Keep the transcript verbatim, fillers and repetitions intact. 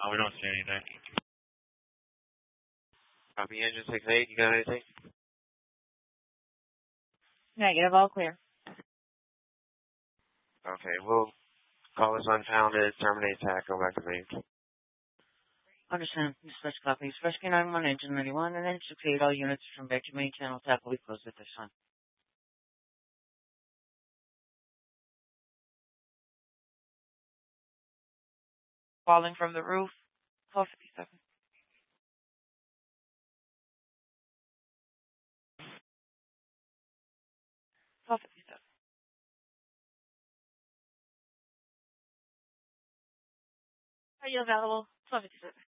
Oh, we don't see anything. Copy engine six eight, you got anything? Negative, all clear. Okay, we'll call this unfounded, terminate attack, go back to main. Understand. Dispatch copies. Rescue nine one, engine ninety-one, and then six eight, all units from back to main channel. Tap will be closed at this time. Falling from the roof, twelve fifty-seven. twelve fifty-seven. Are you available? twelve fifty-seven.